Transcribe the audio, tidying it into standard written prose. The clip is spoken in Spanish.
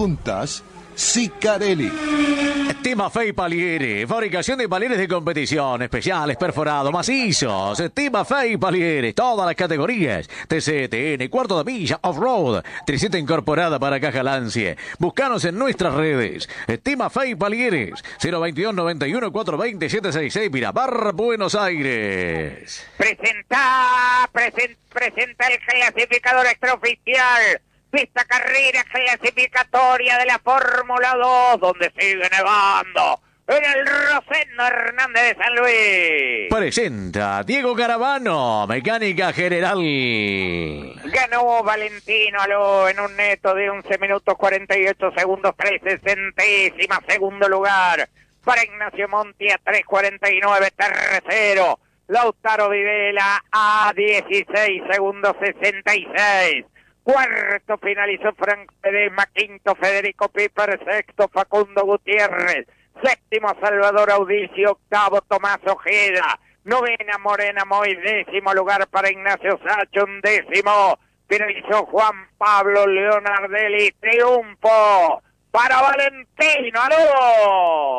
juntas, Sicarelli. Timafey Paliere, fabricación de palieres de competición, especiales, perforados, macizos. Timafey Paliere, todas las categorías. TC, TN, cuarto de milla, off-road, triceta incorporada para caja Lance. Búscanos en nuestras redes. Timafey Palieres, 022 91 420 766, Miramar, Buenos Aires. Presenta el clasificador extraoficial. Pista carrera clasificatoria de la Fórmula 2, donde sigue nevando en el Rosendo Hernández de San Luis. Presenta Diego Caravano, mecánica general. Ganó Valentino Aló en un neto de 11 minutos 48 segundos 13 centésimas. Segundo lugar para Ignacio Monti a 3:49. Tercero, Lautaro Videla a 16 segundos 66. Cuarto finalizó Franco Pedema, quinto Federico Piper, sexto Facundo Gutiérrez, séptimo Salvador Audicio, octavo Tomás Ojeda, novena Morena Moy, décimo lugar para Ignacio Sacho, undécimo finalizó Juan Pablo Leonardelli. Triunfo para Valentino Aló.